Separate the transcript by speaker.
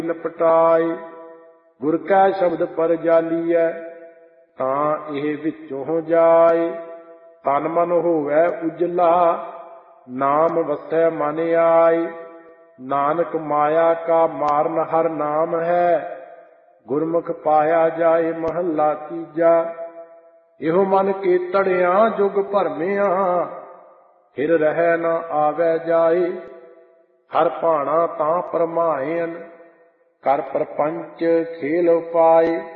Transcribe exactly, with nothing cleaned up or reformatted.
Speaker 1: ਲਪਟਾਏ। ਗੁਰ ਕੈ ਸ਼ਬਦ ਪਰ ਜਾਲੀਐ ਤਾਂ ਇਹ ਵਿੱਚੋਂ ਜਾਏ। ਤਨ ਮਨ ਹੋਵੈ ਉਜਲਾ ਨਾਮ ਵਸੈ ਮਨ ਆਏ। ਨਾਨਕ ਮਾਇਆ ਕਾ ਮਾਰਨ ਹਰ ਨਾਮ ਹੈ। ਗੁਰਮੁਖ ਪਾਇਆ ਜਾਏ ਮਹੱਲਾ ਤੀਜਾ। ਇਹੋ ਮਨ ਕੀਤੜਿਆ ਜੁਗ ਭਰਮਿਆ ਫਿਰ ਰਹਿ ਨਾ ਆਵੈ ਜਾਏ। ਹਰ ਭਾਣਾ ਤਾਂ ਪਰਮਾਇਨ ਕਰ ਪ੍ਰਪੰਚ ਖੇਲ ਉਪਾਏ।